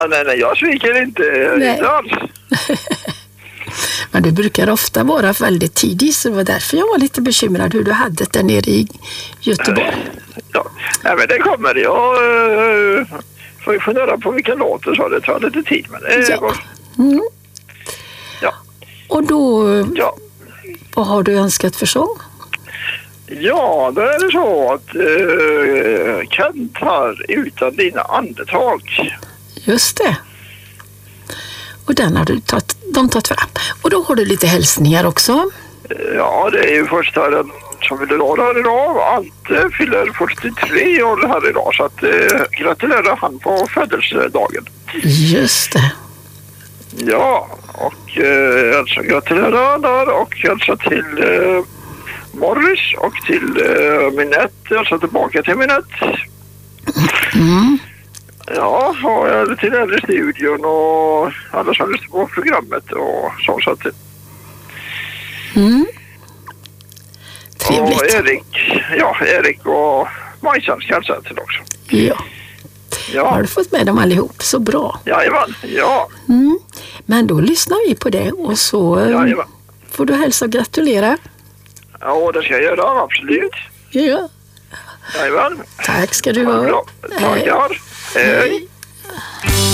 Nej, jag sviker inte. Inte alls. Men du brukar ofta vara väldigt tidig, så det var därför jag var lite bekymrad hur du hade det där nere i Göteborg. Ja, men det kommer. Jag får ju fundera på vilken låt så det tar lite tid. Men det går. Ja. Och då, vad har du önskat för sång? Ja, då är det så att Kent har Utan dina andetag. Just det. Och den har de tagit fram. Och då har du lite hälsningar också. Ja, det är ju första den som vill ha här idag. Ante fyller 43 år här idag, så att gratulerar han på födelsedagen. Just det. Ja, och alltså gratulerar där och hälsa till Morris och till Minette, alltså tillbaka till Minette. Ja, och jag är till er i studion och alla som lyssnar på programmet och så att Trevligt. Och Erik och Majsan ska hälsa till också. Ja. Har du fått med dem allihop? Så bra. Jajamän, ja. Men då lyssnar vi på det och så får du hälsa och gratulera. Ja, det ska jag göra, absolut. Ja. Jajamän. Tack ska du ha. Tackar. Hej.